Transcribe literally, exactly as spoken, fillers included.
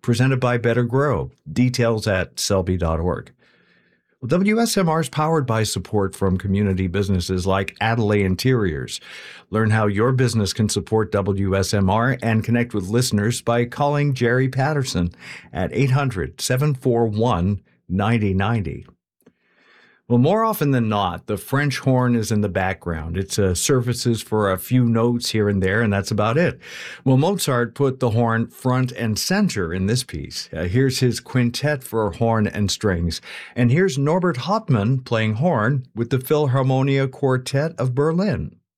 presented by Better Grow. Details at selby dot org. Well, W S M R is powered by support from community businesses like Adelaide Interiors. Learn how your business can support W S M R and connect with listeners by calling Jerry Patterson at eight hundred, seven four one, nine zero nine zero. Well, more often than not, the French horn is in the background. It uh, surfaces for a few notes here and there, and that's about it. Well, Mozart put the horn front and center in this piece. Uh, here's his quintet for horn and strings. And here's Norbert Hauptmann playing horn with the Philharmonia Quartet of Berlin.